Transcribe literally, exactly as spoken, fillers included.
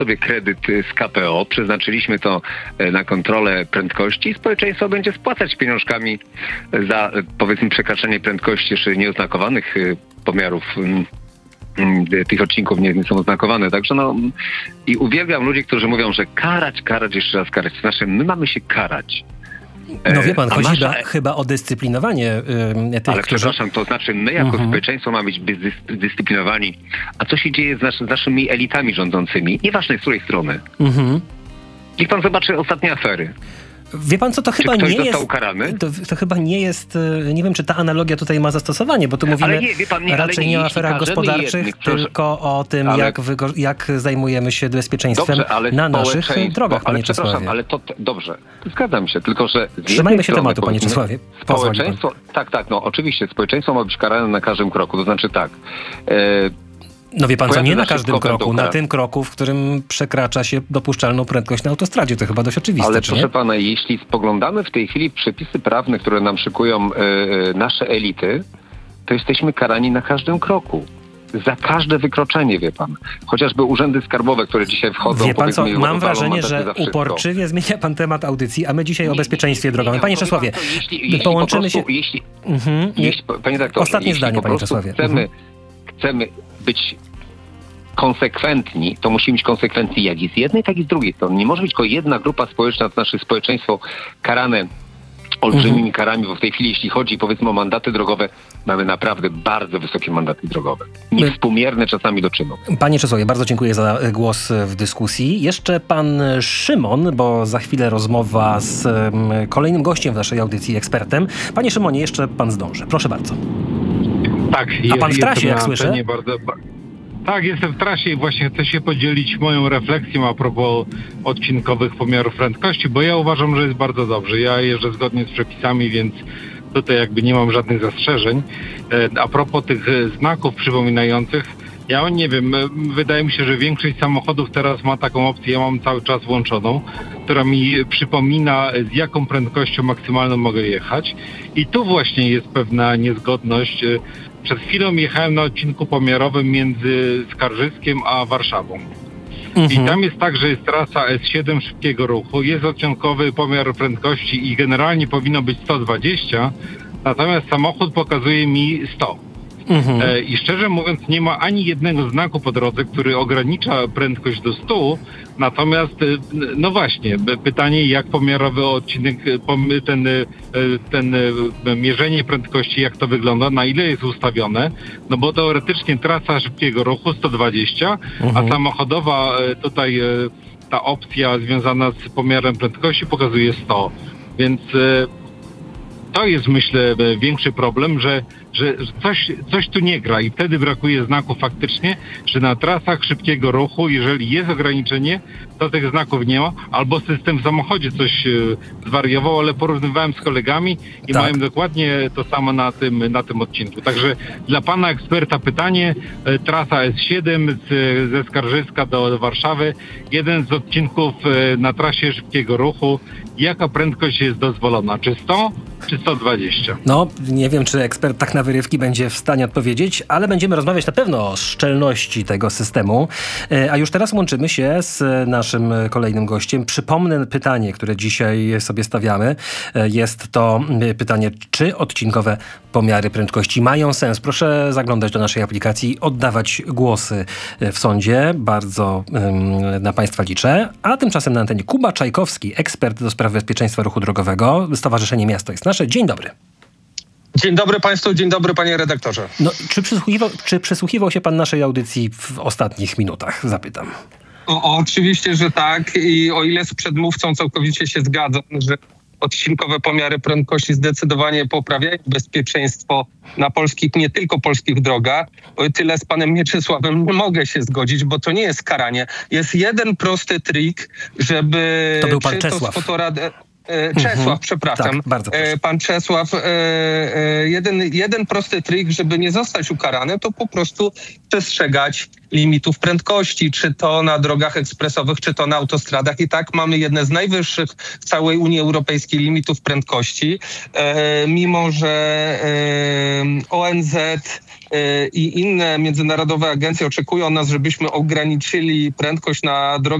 sobie kredyt z K P O, przeznaczyliśmy to na kontrolę prędkości i społeczeństwo będzie spłacać pieniążkami za, powiedzmy, przekraczanie prędkości jeszcze nieoznakowanych pomiarów. Tych odcinków nie, nie są oznakowane. Także no i uwielbiam ludzi, którzy mówią, że karać, karać, jeszcze raz karać. Znaczy, my mamy się karać. No wie pan, A chodzi nasza... chyba, chyba o dyscyplinowanie yy, tych, Ale którzy... przepraszam, to znaczy my jako uh-huh. społeczeństwo mamy być zdyscyplinowani. A co się dzieje z, nasz, z naszymi elitami rządzącymi? Nieważne z której strony. Uh-huh. Niech pan zobaczy ostatnie afery. Wie pan co, to chyba nie jest... ukarany? To, to chyba nie jest... Nie wiem, czy ta analogia tutaj ma zastosowanie, bo tu mówimy nie, pan, nie, raczej nie, nie o aferach gospodarczych, jednych, tylko o tym, ale... jak, wygo- jak zajmujemy się bezpieczeństwem dobrze, na naszych drogach, panie Czesławie. Ale to dobrze, zgadzam się, tylko że... Trzymajmy się tematu, panie Czesławie. Społeczeństwo, tak, tak, no oczywiście, społeczeństwo ma być karane na każdym kroku, to znaczy tak... E, No wie pan co, nie na każdym kroku, na tym kroku, w którym przekracza się dopuszczalną prędkość na autostradzie. To chyba dość oczywiste, ale czy proszę nie? pana, jeśli spoglądamy w tej chwili w przepisy prawne, które nam szykują yy, nasze elity, to jesteśmy karani na każdym kroku. Za każde wykroczenie, wie pan. Chociażby urzędy skarbowe, które dzisiaj wchodzą... Wie pan co, mam wrażenie, że uporczywie zmienia pan temat audycji, a my dzisiaj nie, o bezpieczeństwie drogowym. Panie Czesławie, pan, jeśli, jeśli połączymy prostu, się... Jeśli, mhm. jeśli, panie doktorze, Ostatnie jeśli zdanie, po panie Czesławie. Chcemy, mhm. chcemy być konsekwentni, to musimy być konsekwentni jak i z jednej, tak i z drugiej strony. Nie może być tylko jedna grupa społeczna, to nasze społeczeństwo karane olbrzymimi mhm. karami, bo w tej chwili, jeśli chodzi, powiedzmy, o mandaty drogowe, mamy naprawdę bardzo wysokie mandaty drogowe. Niewspółmierne czasami do czynu. Panie Czesławie, bardzo dziękuję za głos w dyskusji. Jeszcze pan Szymon, bo za chwilę rozmowa z um, kolejnym gościem w naszej audycji, ekspertem. Panie Szymonie, jeszcze pan zdąży. Proszę bardzo. Tak. A pan w trasie, jak słyszę? Bardzo... Tak, jestem w trasie i właśnie chcę się podzielić moją refleksją a propos odcinkowych pomiarów prędkości, bo ja uważam, że jest bardzo dobrze. Ja jeżdżę zgodnie z przepisami, więc tutaj jakby nie mam żadnych zastrzeżeń. A propos tych znaków przypominających, ja nie wiem, wydaje mi się, że większość samochodów teraz ma taką opcję, ja mam cały czas włączoną, która mi przypomina, z jaką prędkością maksymalną mogę jechać. I tu właśnie jest pewna niezgodność. Przed chwilą jechałem na odcinku pomiarowym między Skarżyskiem a Warszawą. Mhm. I tam jest tak, że jest trasa S siedem szybkiego ruchu, jest odcinkowy pomiar prędkości i generalnie powinno być sto dwadzieścia, natomiast samochód pokazuje mi sto. Mhm. E, I szczerze mówiąc, nie ma ani jednego znaku po drodze, który ogranicza prędkość do stu, natomiast no właśnie, pytanie, jak pomiarowy odcinek, ten, ten mierzenie prędkości, jak to wygląda, na ile jest ustawione, no bo teoretycznie trasa szybkiego ruchu sto dwadzieścia, mhm. a samochodowa tutaj ta opcja związana z pomiarem prędkości pokazuje sto, więc to jest, myślę, większy problem, że, że coś, coś tu nie gra i wtedy brakuje znaków faktycznie, że na trasach szybkiego ruchu, jeżeli jest ograniczenie, to tych znaków nie ma, albo system w samochodzie coś zwariował, ale porównywałem z kolegami i tak. mają dokładnie to samo na tym, na tym odcinku. Także dla pana eksperta pytanie, trasa S siedem z, ze Skarżyska do, do Warszawy, jeden z odcinków na trasie szybkiego ruchu, jaka prędkość jest dozwolona? Czy sto, czy sto dwadzieścia? No, nie wiem, czy ekspert tak na wyrywki będzie w stanie odpowiedzieć, ale będziemy rozmawiać na pewno o szczelności tego systemu. A już teraz łączymy się z naszym kolejnym gościem. Przypomnę pytanie, które dzisiaj sobie stawiamy. Jest to pytanie, czy odcinkowe pomiary prędkości mają sens? Proszę zaglądać do naszej aplikacji, oddawać głosy w sądzie. Bardzo um, na państwa liczę. A tymczasem na antenie Kuba Czajkowski, ekspert do spraw bezpieczeństwa ruchu drogowego. Stowarzyszenie Miasto jest Nasze. Dzień dobry. Dzień dobry państwu, dzień dobry panie redaktorze. No, czy, przysłuchiwał, czy przysłuchiwał się pan naszej audycji w ostatnich minutach? Zapytam. O, oczywiście, że tak i o ile z przedmówcą całkowicie się zgadzam, że odcinkowe pomiary prędkości zdecydowanie poprawiają bezpieczeństwo na polskich, nie tylko polskich drogach, o tyle z panem Mieczysławem nie mogę się zgodzić, bo to nie jest karanie. Jest jeden prosty trik, żeby... To był pan Czesław. To E, Czesław, Mhm. przepraszam. Tak, bardzo proszę. E, Pan Czesław, e, e, jeden, jeden prosty trik, żeby nie zostać ukarany, to po prostu przestrzegać limitów prędkości, czy to na drogach ekspresowych, czy to na autostradach. I tak mamy jedne z najwyższych w całej Unii Europejskiej limitów prędkości, e, mimo że e, O N Z e, i inne międzynarodowe agencje oczekują od nas, żebyśmy ograniczyli prędkość na drogach